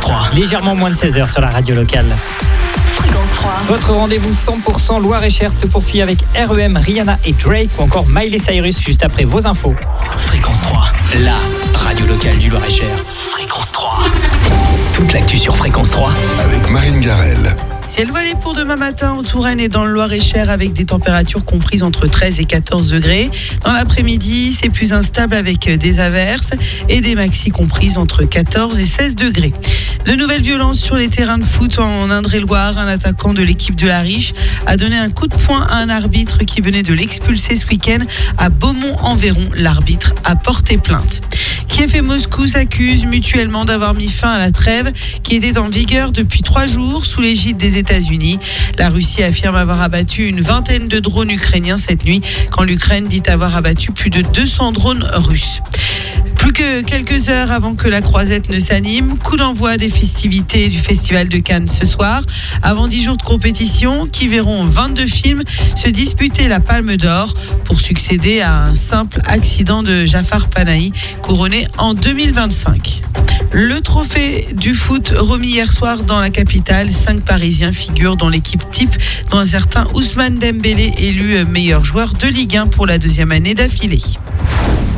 3. Légèrement moins de 16h sur la radio locale. Fréquence 3. Votre rendez-vous 100% Loir-et-Cher se poursuit avec REM, Rihanna et Drake ou encore Miley Cyrus juste après vos infos. Fréquence 3, la radio locale du Loir-et-Cher. Fréquence 3. Toute l'actu sur Fréquence 3 avec Marine Garrel. Ciel voilé pour demain matin en Touraine et dans le Loir-et-Cher avec des températures comprises entre 13 et 14 degrés. Dans l'après-midi, c'est plus instable avec des averses et des maxis comprises entre 14 et 16 degrés. De nouvelles violences sur les terrains de foot en Indre-et-Loire. Un attaquant de l'équipe de la Riche a donné un coup de poing à un arbitre qui venait de l'expulser ce week-end à Beaumont-en-Véron. L'arbitre a porté plainte. Kiev et Moscou s'accusent mutuellement d'avoir mis fin à la trêve qui était en vigueur depuis 3 jours sous l'égide des États-Unis. La Russie affirme avoir abattu une vingtaine de drones ukrainiens cette nuit, quand l'Ukraine dit avoir abattu plus de 200 drones russes. Plus que quelques heures avant que la croisette ne s'anime, coup d'envoi des festivités du Festival de Cannes ce soir, avant 10 jours de compétition qui verront 22 films se disputer la Palme d'Or pour succéder à un simple accident de Jafar Panahi couronné en 2025. Le trophée du foot remis hier soir dans la capitale. 5 Parisiens figurent dans l'équipe type, dont un certain Ousmane Dembélé élu meilleur joueur de Ligue 1 pour la 2e année d'affilée.